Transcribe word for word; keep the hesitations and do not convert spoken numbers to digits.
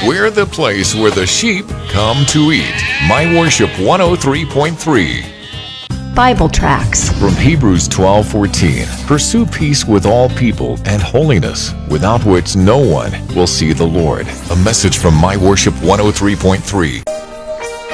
We're the place where the sheep come to eat. My Worship one oh three point three. Bible tracts From Hebrews twelve fourteen. Pursue peace with all people and holiness, without which no one will see the Lord. A message from My Worship one oh three point three.